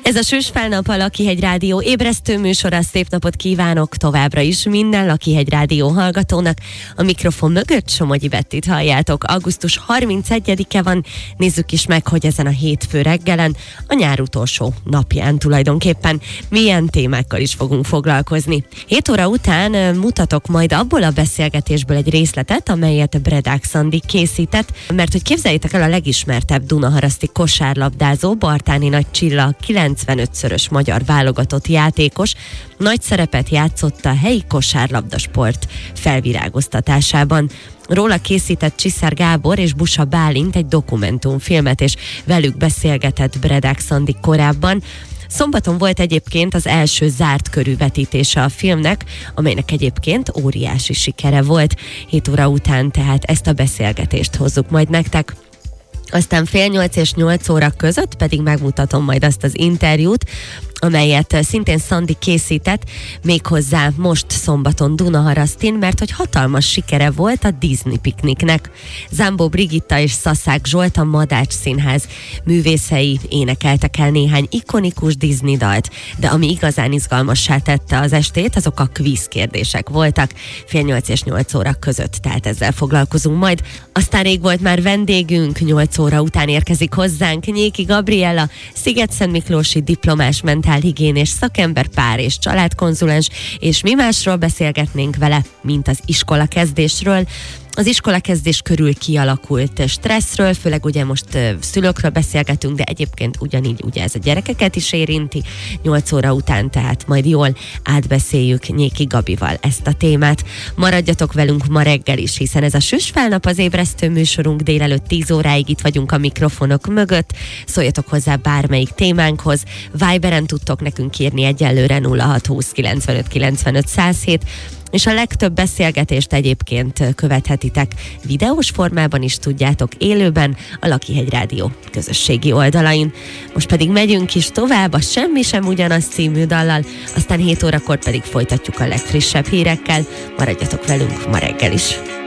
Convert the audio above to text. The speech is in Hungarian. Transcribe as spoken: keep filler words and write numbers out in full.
Ez a Süsfelnap, a Lakihegy Rádió ébresztő műsora. Szép napot kívánok továbbra is minden Lakihegy Rádió hallgatónak. A mikrofon mögött Somogyi Bettit halljátok. augusztus harmincegyedike van. Nézzük is meg, hogy ezen a hétfő reggelen, a nyár utolsó napján tulajdonképpen milyen témákkal is fogunk foglalkozni. hét óra után mutatok majd abból a beszélgetésből egy részletet, amelyet Bredák Szandi készített, mert hogy képzeljétek el, a legismertebb dunaharaszti kosárlabdázó, Bartáni Nagy Csilla, kilencvenötszörös magyar válogatott játékos, nagy szerepet játszott a helyi kosárlabdasport felvirágoztatásában. Róla készített Csiszár Gábor és Busa Bálint egy dokumentumfilmet, és velük beszélgetett Bredák Szandi korábban. Szombaton volt egyébként az első zárt körű vetítése a filmnek, amelynek egyébként óriási sikere volt. hét óra után tehát ezt a beszélgetést hozzuk majd nektek. Aztán fél nyolc és nyolc óra között pedig megmutatom majd azt az interjút, amelyet szintén Szandi készített, méghozzá most szombaton Dunaharasztin, mert hogy hatalmas sikere volt a Disney pikniknek. Zámbó Brigitta és Szaszák Zsolt, a Madács Színház művészei énekeltek el néhány ikonikus Disney dalt, de ami igazán izgalmassá tette az estét, azok a kvíz kérdések voltak fél nyolc és nyolc óra között, tehát ezzel foglalkozunk majd. Aztán rég volt már vendégünk, nyolc óra után érkezik hozzánk Nyéki Gabriella, Szigetszentmiklósi diplomás mentálhigiénés szakember, pár és családkonzulens, és mi másról beszélgetnénk vele, mint az iskolakezdésről. Az iskolakezdés körül kialakult stresszről, főleg ugye most uh, szülőkről beszélgetünk, de egyébként ugyanígy ugye ez a gyerekeket is érinti. nyolc óra után tehát majd jól átbeszéljük Nyéki Gabival ezt a témát. Maradjatok velünk ma reggel is, hiszen ez a Süsfelnap, az ébresztő műsorunk, délelőtt tíz óráig itt vagyunk a mikrofonok mögött. Szóljatok hozzá bármelyik témánkhoz. Viberen tudtok nekünk írni egyelőre nulla hat húsz kilencvenöt kilencvenöt száz hét, és a legtöbb beszélgetést egyébként követhetitek videós formában is, tudjátok, élőben a Lakihegy Rádió közösségi oldalain. Most pedig megyünk is tovább a Semmi sem ugyanaz című dallal, aztán hét órakor pedig folytatjuk a legfrissebb hírekkel. Maradjatok velünk ma reggel is!